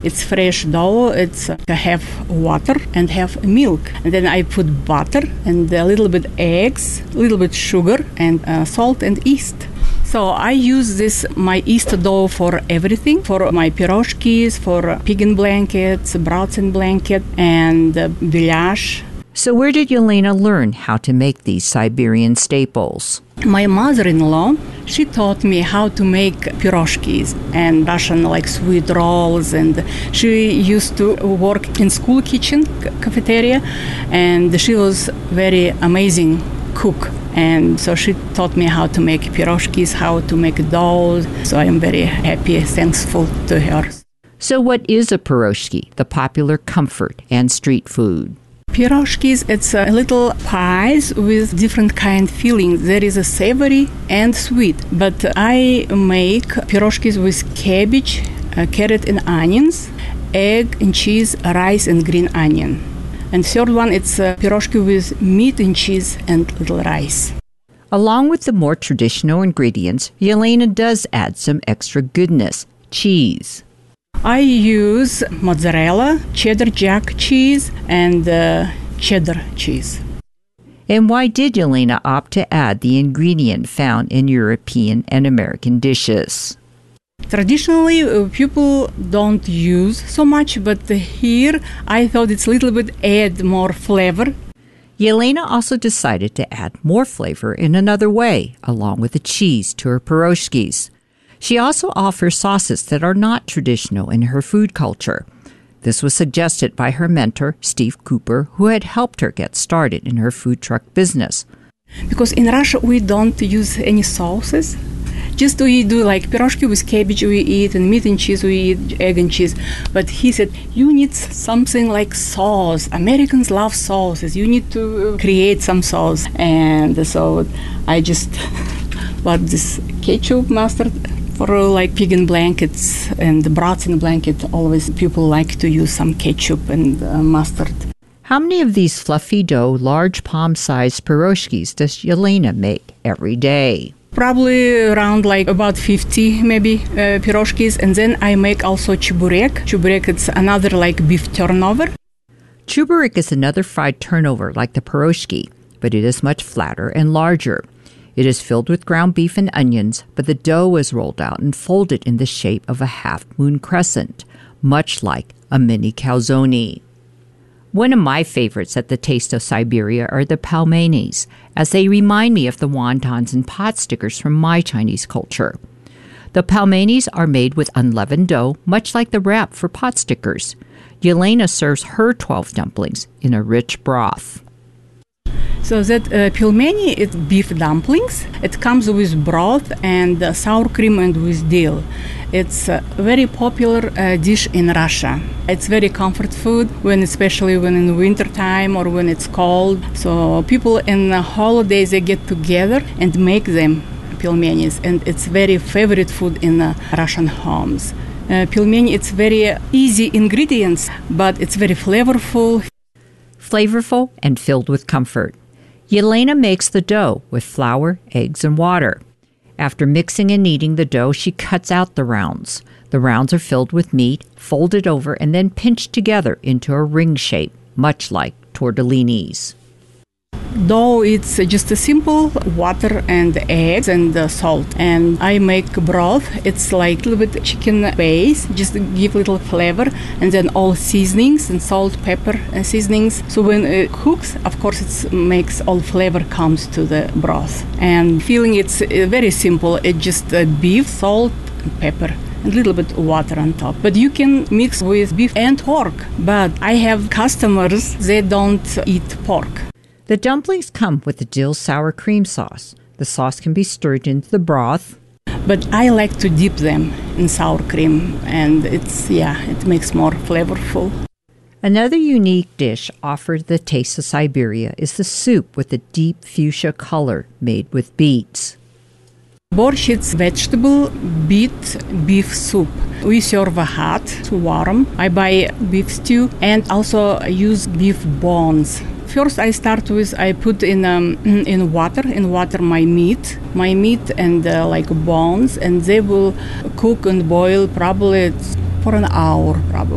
It's fresh dough. It's half water and half milk. And then I put butter and a little bit eggs, a little bit sugar and salt and yeast. So I use my yeast dough for everything, for my piroshkis, for pig blankets, braten blanket, and goulash. So where did Yelena learn how to make these Siberian staples? My mother-in-law, she taught me how to make piroshkis and Russian sweet rolls, and she used to work in school kitchen, cafeteria, and she was very amazing cook. And so she taught me how to make piroshkis, how to make dough. So I am very happy, thankful to her. So what is a piroshki, the popular comfort and street food? Piroshkis, it's little pies with different kind fillings. There is a savory and sweet. But I make piroshkis with cabbage, carrot and onions, egg and cheese, rice and green onion. And third one, it's a piroshki with meat and cheese and little rice. Along with the more traditional ingredients, Yelena does add some extra goodness, cheese. I use mozzarella, cheddar jack cheese, and cheddar cheese. And why did Yelena opt to add the ingredient found in European and American dishes? Traditionally, people don't use so much, but here I thought it's a little bit add more flavor. Yelena also decided to add more flavor in another way, along with the cheese to her piroshkis. She also offers sauces that are not traditional in her food culture. This was suggested by her mentor, Steve Cooper, who had helped her get started in her food truck business. Because in Russia, we don't use any sauces. Just we do piroshki with cabbage we eat, and meat and cheese we eat, egg and cheese. But he said, you need something like sauce. Americans love sauces. You need to create some sauce. And so I just bought this ketchup, mustard, for pig blankets and braten blanket. Always people like to use some ketchup and mustard. How many of these fluffy dough, large palm-sized piroshkis does Yelena make every day? Probably around about 50 maybe piroshkis. And then I make also chuburek. Chuburek, it's another beef turnover. Chuburek is another fried turnover like the piroshki, but it is much flatter and larger. It is filled with ground beef and onions, but the dough is rolled out and folded in the shape of a half-moon crescent, much like a mini calzone. One of my favorites at the Taste of Siberia are the pelmenis, as they remind me of the wontons and pot stickers from my Chinese culture. The pelmenis are made with unleavened dough, much like the wrap for pot stickers. Yelena serves her 12 dumplings in a rich broth. So that pelmeni, it's beef dumplings. It comes with broth and sour cream and with dill. It's a very popular dish in Russia. It's very comfort food, especially when in winter time or when it's cold. So people in the holidays, they get together and make them pelmenis. And it's very favorite food in Russian homes. Pelmeni, it's very easy ingredients, but it's very flavorful. Flavorful and filled with comfort. Yelena makes the dough with flour, eggs, and water. After mixing and kneading the dough, she cuts out the rounds. The rounds are filled with meat, folded over, and then pinched together into a ring shape, much like tortellinis. Dough, it's just a simple water and eggs and salt. And I make broth. It's like a little bit chicken base, just to give a little flavor. And then all seasonings and salt, pepper seasonings. So when it cooks, of course, it makes all flavor comes to the broth. And filling, it's very simple. It's just beef, salt, and pepper. A little bit water on top. But you can mix with beef and pork. But I have customers, they don't eat pork. The dumplings come with a dill sour cream sauce. The sauce can be stirred into the broth. But I like to dip them in sour cream, and it makes more flavorful. Another unique dish offered at the Taste of Siberia is the soup with a deep fuchsia color made with beets. Borscht, it's vegetable beet beef soup. We serve hot, warm. I buy beef stew and also use beef bones. First, I start with I put in water my meat and bones, and they will cook and boil probably for an hour.